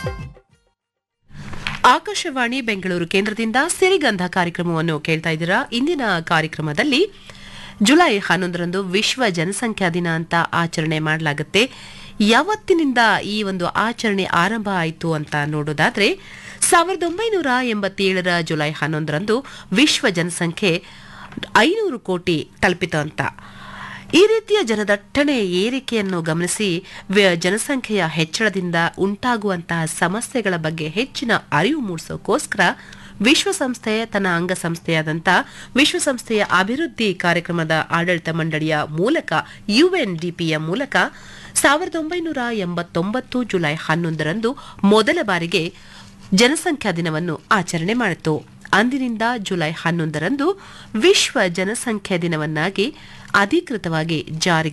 ಆಕಾಶವಾಣಿ ಬೆಂಗಳೂರು ಕೇಂದ್ರದಿಂದ ಸಿರಿಗಂಧ ಕಾರ್ಯಕ್ರಮವನ್ನು ಕೇಳ್ತಾ ಇದ್ದೀರಾ. ಇಂದಿನ ಕಾರ್ಯಕ್ರಮದಲ್ಲಿ ಜುಲೈ 11ರಂದು ವಿಶ್ವ ಜನಸಂಖ್ಯಾ ದಿನ ಅಂತ ಆಚರಣೆ ಮಾಡಲಾಗುತ್ತೆ. ಯಾವತ್ತಿನಿಂದ ಈ ಒಂದು ಆಚರಣೆ ಆರಂಭ ಆಯಿತು ಅಂತ ನೋಡೋದಾದ್ರೆ 1987ರ ಜುಲೈ 11ರಂದು ವಿಶ್ವ ಜನಸಂಖ್ಯೆ 500 ಕೋಟಿ ತಲುಪಿತು ಅಂತ. ಈ ರೀತಿಯ ಜನದಟ್ಟಣೆ ಏರಿಕೆಯನ್ನು ಗಮನಿಸಿ ಜನಸಂಖ್ಯೆಯ ಹೆಚ್ಚಳದಿಂದ ಉಂಟಾಗುವಂತಹ ಸಮಸ್ಯೆಗಳ ಬಗ್ಗೆ ಹೆಚ್ಚಿನ ಅರಿವು ಮೂಡಿಸೋಕೋಸ್ಕರ ವಿಶ್ವಸಂಸ್ಥೆ ತನ್ನ ಅಂಗಸಂಸ್ಥೆಯಾದಂಥ ವಿಶ್ವಸಂಸ್ಥೆಯ ಅಭಿವೃದ್ಧಿ ಕಾರ್ಯಕ್ರಮದ ಆಡಳಿತ ಮಂಡಳಿಯ ಮೂಲಕ UNDPಯ ಮೂಲಕ 1989 ಜುಲೈ 11ರಂದು ಮೊದಲ ಬಾರಿಗೆ ಜನಸಂಖ್ಯಾ ದಿನವನ್ನು ಆಚರಣೆ ಮಾಡಿತು. ಅಂದಿನಿಂದ ಜುಲೈ 11ರಂದು ವಿಶ್ವ ಜನಸಂಖ್ಯಾ ದಿನವನ್ನಾಗಿ ಅಧಿಕೃತವಾಗಿ ಜಾರಿಗೆ